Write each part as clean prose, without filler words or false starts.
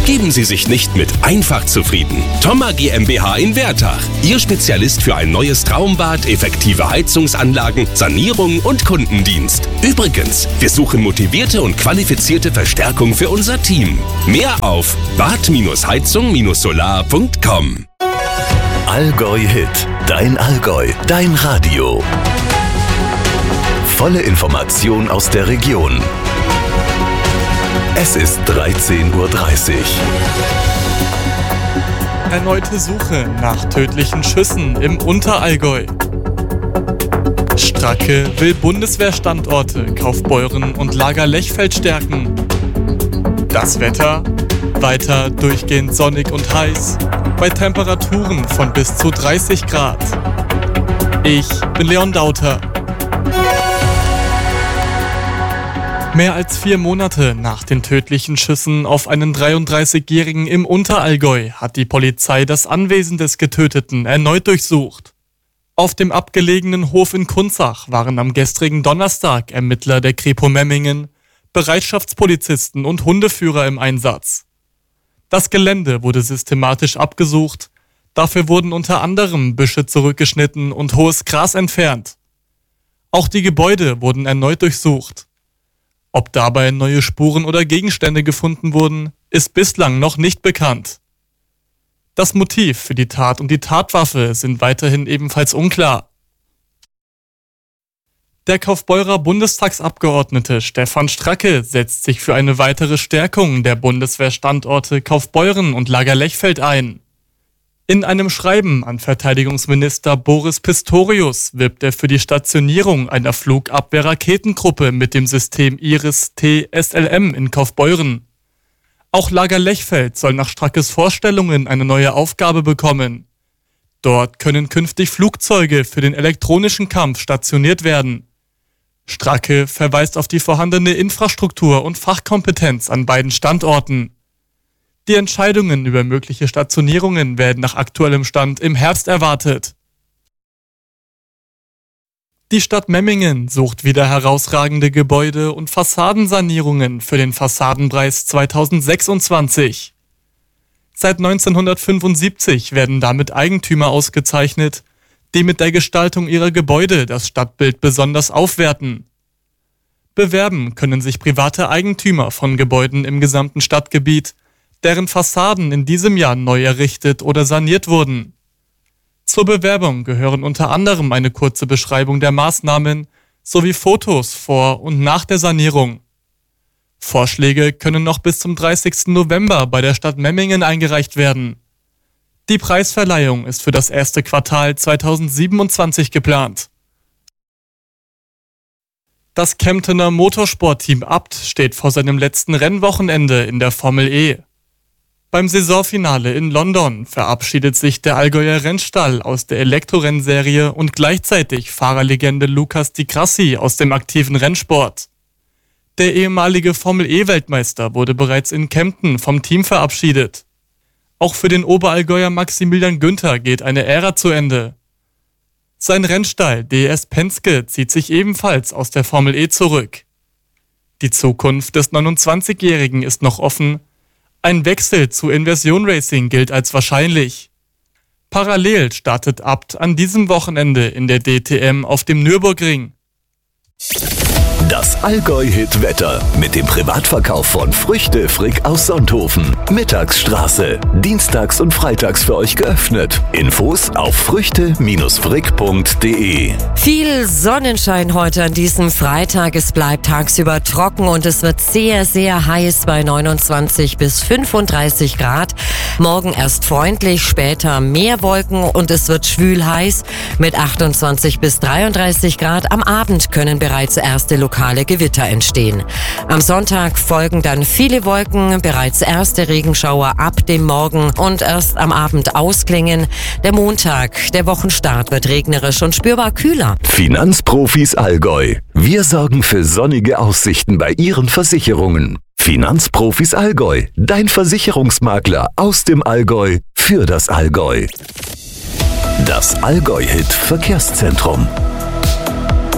Geben Sie sich nicht mit einfach zufrieden. Thoma GmbH in Wertach. Ihr Spezialist für ein neues Traumbad, effektive Heizungsanlagen, Sanierung und Kundendienst. Übrigens, wir suchen motivierte und qualifizierte Verstärkung für unser Team. Mehr auf bad-heizung-solar.com. Allgäu Hit. Dein Allgäu. Dein Radio. Volle Information aus der Region. Es ist 13:30 Uhr. Erneute Suche nach tödlichen Schüssen im Unterallgäu. Stracke will Bundeswehrstandorte Kaufbeuren und Lager Lechfeld stärken. Das Wetter? Weiter durchgehend sonnig und heiß, bei Temperaturen von bis zu 30 Grad. Ich bin Leon Dauter. Mehr als 4 Monate nach den tödlichen Schüssen auf einen 33-Jährigen im Unterallgäu hat die Polizei das Anwesen des Getöteten erneut durchsucht. Auf dem abgelegenen Hof in Kunzach waren am gestrigen Donnerstag Ermittler der Kripo Memmingen, Bereitschaftspolizisten und Hundeführer im Einsatz. Das Gelände wurde systematisch abgesucht, dafür wurden unter anderem Büsche zurückgeschnitten und hohes Gras entfernt. Auch die Gebäude wurden erneut durchsucht. Ob dabei neue Spuren oder Gegenstände gefunden wurden, ist bislang noch nicht bekannt. Das Motiv für die Tat und die Tatwaffe sind weiterhin ebenfalls unklar. Der Kaufbeurer Bundestagsabgeordnete Stefan Stracke setzt sich für eine weitere Stärkung der Bundeswehrstandorte Kaufbeuren und Lager Lechfeld ein. In einem Schreiben an Verteidigungsminister Boris Pistorius wirbt er für die Stationierung einer Flugabwehr-Raketengruppe mit dem System Iris-T SLM in Kaufbeuren. Auch Lager Lechfeld soll nach Strackes Vorstellungen eine neue Aufgabe bekommen. Dort können künftig Flugzeuge für den elektronischen Kampf stationiert werden. Stracke verweist auf die vorhandene Infrastruktur und Fachkompetenz an beiden Standorten. Die Entscheidungen über mögliche Stationierungen werden nach aktuellem Stand im Herbst erwartet. Die Stadt Memmingen sucht wieder herausragende Gebäude und Fassadensanierungen für den Fassadenpreis 2026. Seit 1975 werden damit Eigentümer ausgezeichnet, die mit der Gestaltung ihrer Gebäude das Stadtbild besonders aufwerten. Bewerben können sich private Eigentümer von Gebäuden im gesamten Stadtgebiet, deren Fassaden in diesem Jahr neu errichtet oder saniert wurden. Zur Bewerbung gehören unter anderem eine kurze Beschreibung der Maßnahmen sowie Fotos vor und nach der Sanierung. Vorschläge können noch bis zum 30. November bei der Stadt Memmingen eingereicht werden. Die Preisverleihung ist für das erste Quartal 2027 geplant. Das Kemptener Motorsportteam Abt steht vor seinem letzten Rennwochenende in der Formel E. Beim Saisonfinale in London verabschiedet sich der Allgäuer Rennstall aus der Elektrorennserie und gleichzeitig Fahrerlegende Lucas Di Grassi aus dem aktiven Rennsport. Der ehemalige Formel-E-Weltmeister wurde bereits in Kempten vom Team verabschiedet. Auch für den Oberallgäuer Maximilian Günther geht eine Ära zu Ende. Sein Rennstall DS Penske zieht sich ebenfalls aus der Formel E zurück. Die Zukunft des 29-Jährigen ist noch offen. Ein Wechsel zu Inversion Racing gilt als wahrscheinlich. Parallel startet Abt an diesem Wochenende in der DTM auf dem Nürburgring. Das Allgäu-Hit-Wetter mit dem Privatverkauf von Früchte Frick aus Sonthofen. Mittagsstraße. Dienstags und freitags für euch geöffnet. Infos auf früchte-frick.de. Viel Sonnenschein heute an diesem Freitag. Es bleibt tagsüber trocken und es wird sehr, sehr heiß bei 29 bis 35 Grad. Morgen erst freundlich, später mehr Wolken und es wird schwül heiß mit 28 bis 33 Grad. Am Abend können bereits erste lokale Gewitter entstehen. Am Sonntag folgen dann viele Wolken, bereits erste Regenschauer ab dem Morgen und erst am Abend ausklingen. Der Montag, der Wochenstart, wird regnerisch und spürbar kühler. Finanzprofis Allgäu. Wir sorgen für sonnige Aussichten bei Ihren Versicherungen. Finanzprofis Allgäu. Dein Versicherungsmakler aus dem Allgäu für das Allgäu. Das Allgäu-Hit Verkehrszentrum.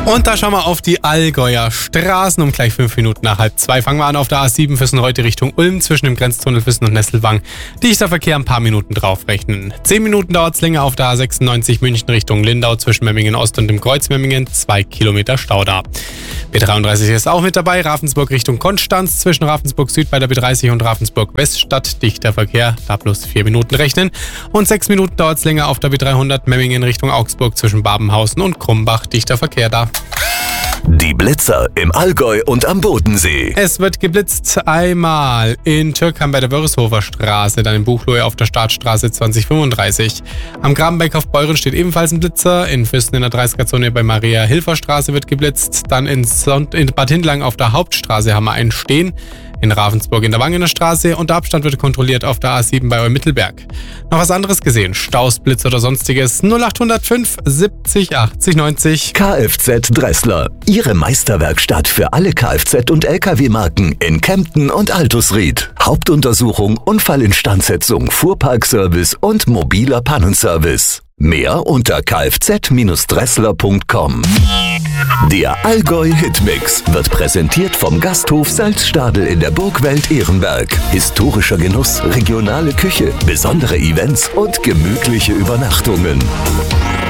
Und da schauen wir auf die Allgäuer Straßen. Um gleich 5 Minuten nach 1:30 fangen wir an auf der A7 Füssen-Reute Richtung Ulm zwischen dem Grenztunnel Füssen und Nesselwang. Dichter Verkehr ein paar Minuten draufrechnen. 10 Minuten dauert es länger auf der A96 München Richtung Lindau zwischen Memmingen Ost und dem Kreuz Memmingen. 2 Kilometer Stau da. B33 ist auch mit dabei. Ravensburg Richtung Konstanz zwischen Ravensburg Süd bei der B30 und Ravensburg Weststadt. Dichter Verkehr, da plus 4 Minuten rechnen. Und 6 Minuten dauert es länger auf der B300 Memmingen Richtung Augsburg zwischen Babenhausen und Krumbach. Dichter Verkehr da. Die Blitzer im Allgäu und am Bodensee. Es wird geblitzt einmal in Türkheim bei der Wörishofer Straße, dann in Buchloe auf der Startstraße 2035. Am Grabenbeck auf Beuren steht ebenfalls ein Blitzer. In Füssen in der 30er-Zone bei Maria-Hilfer-Straße wird geblitzt. Dann in Bad Hindlang auf der Hauptstraße haben wir einen stehen. In Ravensburg in der Wangener Straße und der Abstand wird kontrolliert auf der A7 bei Eumittelberg. Noch was anderes gesehen? Staus, Blitz oder sonstiges? 0805 70 80 90. Kfz Dressler. Ihre Meisterwerkstatt für alle Kfz- und Lkw-Marken in Kempten und Altusried. Hauptuntersuchung, Unfallinstandsetzung, Fuhrparkservice und mobiler Pannenservice. Mehr unter kfz-dressler.com. Der Allgäu Hitmix wird präsentiert vom Gasthof Salzstadel in der Burgwelt Ehrenberg. Historischer Genuss, regionale Küche, besondere Events und gemütliche Übernachtungen.